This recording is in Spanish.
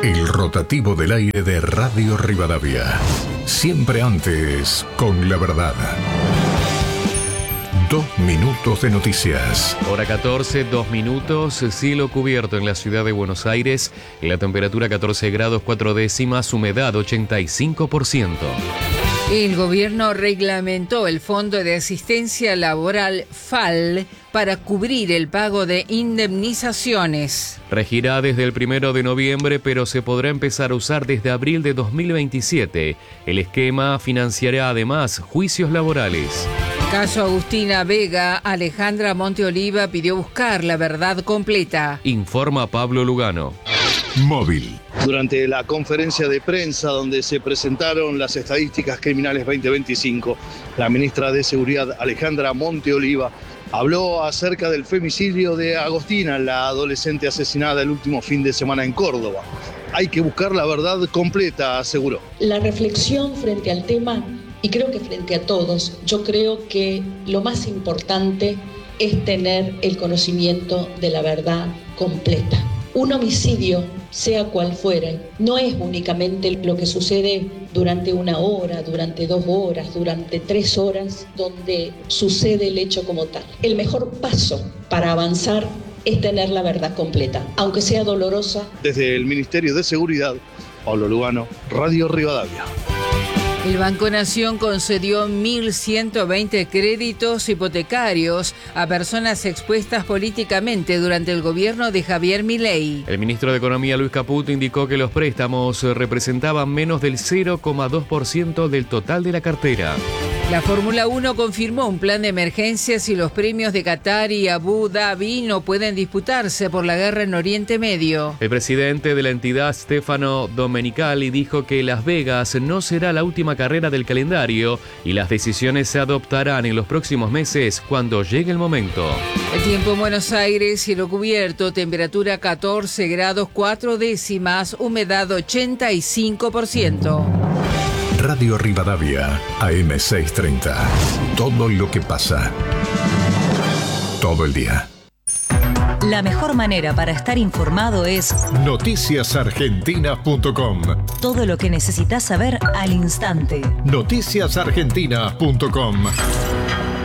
El rotativo del aire de Radio Rivadavia. Siempre antes, con la verdad. 2 minutos de noticias. Hora 14, 2 minutos, cielo cubierto en la ciudad de Buenos Aires, la temperatura 14 grados 4 décimas, humedad 85%. El gobierno reglamentó el Fondo de Asistencia Laboral FAL para cubrir el pago de indemnizaciones. Regirá desde el 1 de noviembre, pero se podrá empezar a usar desde abril de 2027. El esquema financiará además juicios laborales. Caso Agustina Vega, Alejandra Monteoliva pidió buscar la verdad completa. Informa Pablo Lugano. Móvil. Durante la conferencia de prensa donde se presentaron las estadísticas criminales 2025, la ministra de Seguridad, Alejandra Monteoliva, habló acerca del femicidio de Agostina, la adolescente asesinada el último fin de semana en Córdoba. Hay que buscar la verdad completa, aseguró. La reflexión frente al tema, y creo que frente a todos, yo creo que lo más importante es tener el conocimiento de la verdad completa. Un homicidio, sea cual fuere, no es únicamente lo que sucede durante 1 hora, durante 2 horas, durante 3 horas, donde sucede el hecho como tal. El mejor paso para avanzar es tener la verdad completa, aunque sea dolorosa. Desde el Ministerio de Seguridad, Pablo Lugano, Radio Rivadavia. El Banco Nación concedió 1.120 créditos hipotecarios a personas expuestas políticamente durante el gobierno de Javier Milei. El ministro de Economía, Luis Caputo, indicó que los préstamos representaban menos del 0,2% del total de la cartera. La Fórmula 1 confirmó un plan de emergencia si los premios de Qatar y Abu Dhabi no pueden disputarse por la guerra en Oriente Medio. El presidente de la entidad, Stefano Domenicali, dijo que Las Vegas no será la última carrera del calendario y las decisiones se adoptarán en los próximos meses cuando llegue el momento. El tiempo en Buenos Aires, cielo cubierto, temperatura 14 grados 4 décimas, humedad 85%. Radio Rivadavia, AM 630. Todo lo que pasa. Todo el día. La mejor manera para estar informado es noticiasargentinas.com. todo lo que necesitas saber al instante. Noticiasargentinas.com.